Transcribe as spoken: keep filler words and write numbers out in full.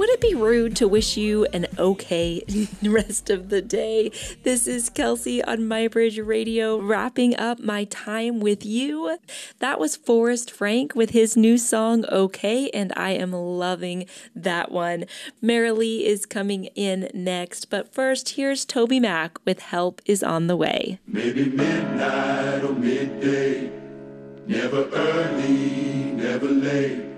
would it be rude to wish you an okay rest of the day? This is Kelsey on MyBridge Radio, wrapping up my time with you. That was Forrest Frank with his new song, Okay, and I am loving that one. Marilee is coming in next, but first, here's Toby Mac with Help Is on the Way. Maybe midnight or midday, never early, never late.